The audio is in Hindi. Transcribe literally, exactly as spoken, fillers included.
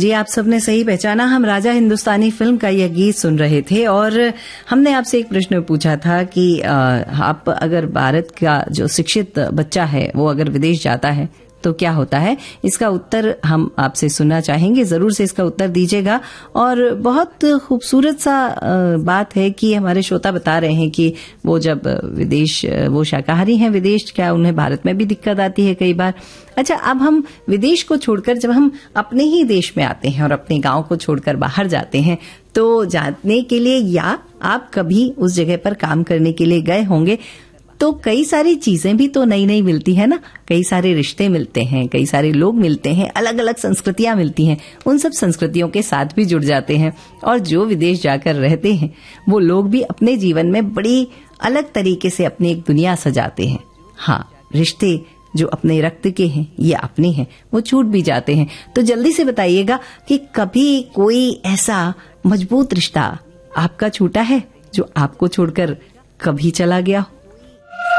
जी, आप सबने सही पहचाना। हम राजा हिंदुस्तानी फिल्म का यह गीत सुन रहे थे और हमने आपसे एक प्रश्न पूछा था कि आप अगर भारत का जो शिक्षित बच्चा है वो अगर विदेश जाता है तो क्या होता है। इसका उत्तर हम आपसे सुनना चाहेंगे, जरूर से इसका उत्तर दीजिएगा। और बहुत खूबसूरत सा बात है कि हमारे श्रोता बता रहे हैं कि वो जब विदेश, वो शाकाहारी हैं विदेश, क्या उन्हें भारत में भी दिक्कत आती है कई बार। अच्छा, अब हम विदेश को छोड़कर जब हम अपने ही देश में आते हैं और अपने गांव को छोड़कर बाहर जाते हैं तो जाने के लिए, या आप कभी उस जगह पर काम करने के लिए गए होंगे, तो कई सारी चीजें भी तो नई नई मिलती है ना। कई सारे रिश्ते मिलते हैं, कई सारे लोग मिलते हैं, अलग अलग संस्कृतियां मिलती हैं। उन सब संस्कृतियों के साथ भी जुड़ जाते हैं और जो विदेश जाकर रहते हैं वो लोग भी अपने जीवन में बड़ी अलग तरीके से अपनी एक दुनिया सजाते हैं। हाँ, रिश्ते जो अपने रक्त के हैं ये अपने हैं, वो छूट भी जाते हैं। तो जल्दी से बताइएगा कि कभी कोई ऐसा मजबूत रिश्ता आपका छूटा है जो आपको छोड़कर कभी चला गया हो।